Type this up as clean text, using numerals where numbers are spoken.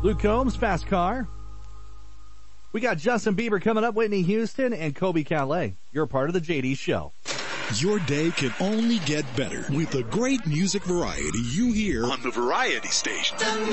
Luke Combs, Fast Car. We got Justin Bieber coming up, Whitney Houston, and Kobe Calais. You're part of the JD Show. Your day can only get better with the great music variety you hear on the Variety Station.